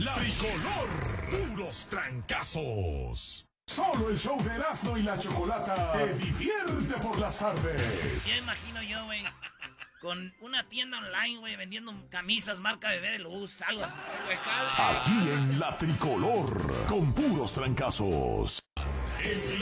La Tricolor. Puros trancazos. Solo el show de Erasmo y la Chocolata te divierte por las tardes. Ya imagino yo, güey, con una tienda online, güey, vendiendo camisas marca Bebé de Luz, algo así. Aquí en La Tricolor, con puros trancazos. En